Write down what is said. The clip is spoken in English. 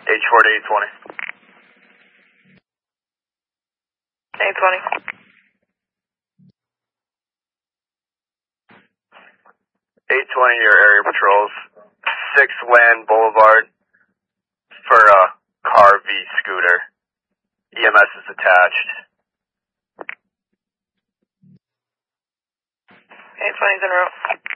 H4 to 820. 820. 820, your area patrols. 6 Land Boulevard for car v scooter. EMS is attached. 820's en route.